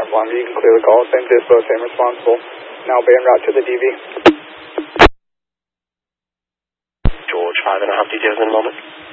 Longview, you can clear the call. Same dispo, same responsible. Now be en route to the DV. George 5.5 details in a moment.